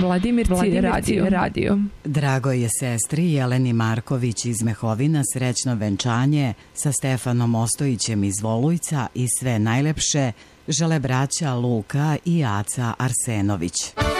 Vladimirci radio. Dragoj je sestri Jeleni Marković iz Mehovina srećno venčanje sa Stefanom Ostojićem iz Volujca i sve najlepše žele braća Luka i Aca Arsenović.